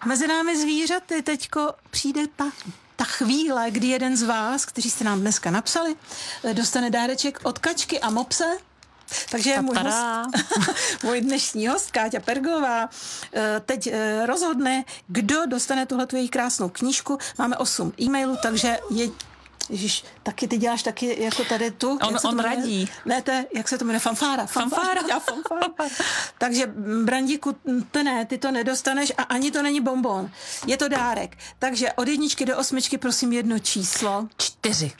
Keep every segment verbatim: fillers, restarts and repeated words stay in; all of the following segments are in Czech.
Mezi námi zvířaty teďko přijde ta, ta chvíle, kdy jeden z vás, kteří jste nám dneska napsali, dostane dáreček od Kačky a Mopse. Takže můj, host, můj dnešní host, Káťa Perglová, teď rozhodne, kdo dostane tuhletu její krásnou knížku. Máme osm e-mailů, takže je... Ježiš, taky ty děláš taky jako tady tu. On, on radí. Ne, to je, jak se to jmenuje, fanfára. Fanfára. fanfára. fanfára. Takže Brandíku, ty ne, ty to nedostaneš a ani to není bonbon. Je to dárek. Takže od jedničky do osmičky prosím jedno číslo. Čtyři.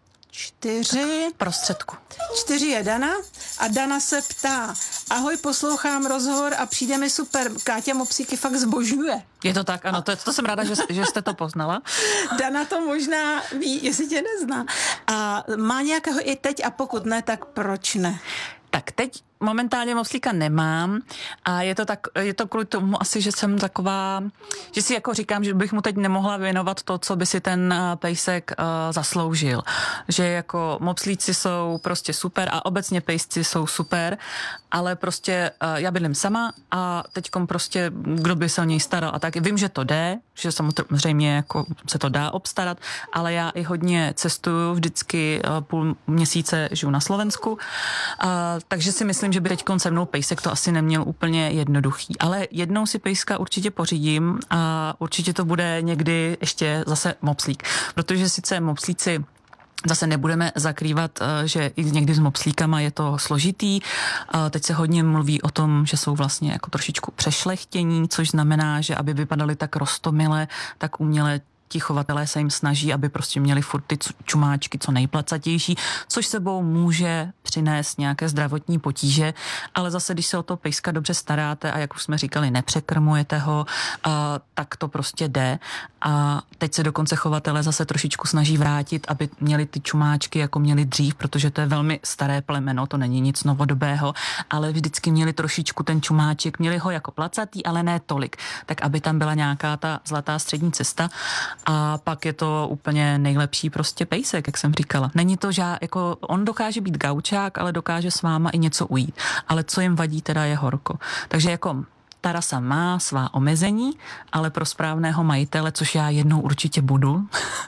Čtyři. Tak prostředku. Čtyři je Dana a Dana se ptá: ahoj, poslouchám rozhovor a přijde mi super. Káťa Mopsíky fakt zbožňuje. Je to tak, ano, to, to jsem ráda, že, že jste to poznala. Dana to možná ví, jestli tě nezná. A má nějakého i teď a pokud ne, tak proč ne? Tak teď momentálně Mopslíka nemám a je to tak, je to kvůli tomu asi, že jsem taková, že si jako říkám, že bych mu teď nemohla věnovat to, co by si ten pejsek uh, zasloužil. Že jako mopslíci jsou prostě super a obecně pejsci jsou super, ale prostě uh, já bydlím sama a teďkom prostě kdo by se o něj staral a tak. Vím, že to jde, že samozřejmě jako se to dá obstarat, ale já i hodně cestuju, vždycky uh, půl měsíce žiju na Slovensku, uh, takže si myslím, že by teď se mnou pejsek to asi neměl úplně jednoduchý. Ale jednou si pejska určitě pořídím a určitě to bude někdy ještě zase mopslík. Protože sice mopslíci zase nebudeme zakrývat, že i někdy s mopslíkama je to složitý. Teď se hodně mluví o tom, že jsou vlastně jako trošičku přešlechtění, což znamená, že aby vypadali tak roztomile, tak uměle ti chovatelé se jim snaží, aby prostě měli furt ty čumáčky co nejplacatější, což sebou může přinést nějaké zdravotní potíže, ale zase, když se o to pejska dobře staráte a jak už jsme říkali, nepřekrmujete ho, a, tak to prostě jde. A teď se dokonce chovatelé zase trošičku snaží vrátit, aby měli ty čumáčky, jako měli dřív, protože to je velmi staré plemeno, to není nic novodobého, ale vždycky měli trošičku ten čumáček, měli ho jako placatý, ale ne tolik, tak aby tam byla nějaká ta zlatá střední cesta. A pak je to úplně nejlepší prostě pejsek, jak jsem říkala. Není to žá, jako on dokáže být gaučák, ale dokáže s váma i něco ujít. Ale co jim vadí, teda je horko. Takže jako ta rasa má svá omezení, ale pro správného majitele, což já jednou určitě budu,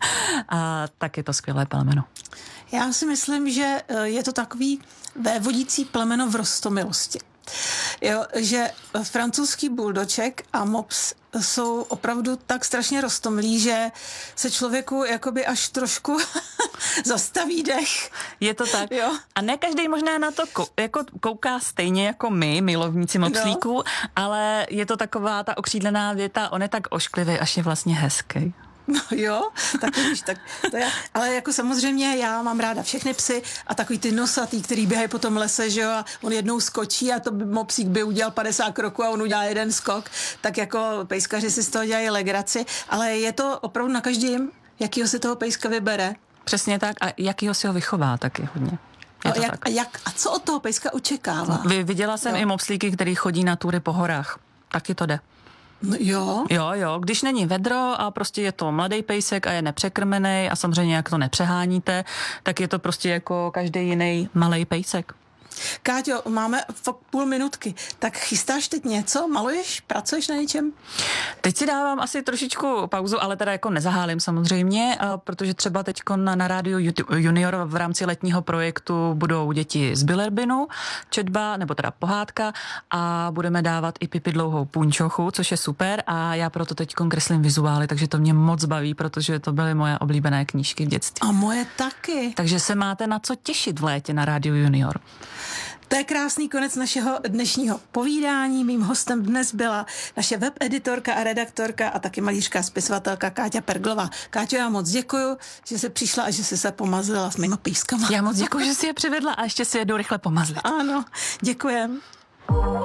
a tak je to skvělé plemeno. Já si myslím, že je to takový vévodící plemeno v roztomilosti. Jo, že francouzský buldoček a mops jsou opravdu tak strašně roztomilí, že se člověku jakoby až trošku zastaví dech. Je to tak. Jo. A ne každý možná na to kou, jako kouká stejně jako my, milovníci mopslíků, no. Ale je to taková ta okřídlená věta, on je tak ošklivý, až je vlastně hezký. No jo, tak víš, tak to je, ale jako samozřejmě já mám ráda všechny psy a takový ty nosatý, který běhají po tom lese, že jo, a on jednou skočí a to by, mopsík by udělal padesát kroků a on udělá jeden skok, tak jako pejskaři si z toho dělají legraci, ale je to opravdu na každém, jakýho si toho pejska vybere. Přesně tak a jakýho si ho vychová taky hodně. A jak, a, jak, a co od toho pejska očekává? Vy, viděla jsem jo. i mopslíky, který chodí na tury po horách. Taky to jde. No jo. Jo, jo, když není vedro a prostě je to mladý pejsek a je nepřekrmený a samozřejmě jak to nepřeháníte, tak je to prostě jako každý jiný malej pejsek. Káťo, máme fakt půl minutky, tak chystáš teď něco? Maluješ? Pracuješ na něčem? Teď si dávám asi trošičku pauzu, ale teda jako nezahálím samozřejmě, protože třeba teď na, na rádiu Junior v rámci letního projektu budou děti z Bilerbinu, četba, nebo teda pohádka a budeme dávat i Pipi dlouhou punčochu, což je super a já proto teď kreslím vizuály, takže to mě moc baví, protože to byly moje oblíbené knížky v dětství. A moje taky. Takže se máte na co těšit v létě na rádiu Junior. To je krásný konec našeho dnešního povídání. Mým hostem dnes byla naše webeditorka a redaktorka a taky malířka spisovatelka Káťa Perglová. Káťo, já moc děkuju, že jsi přišla a že jsi se pomazlila s mýma pejskama. Já moc děkuju, že jsi je přivedla a ještě si jedu rychle pomazlit. Ano, děkujem.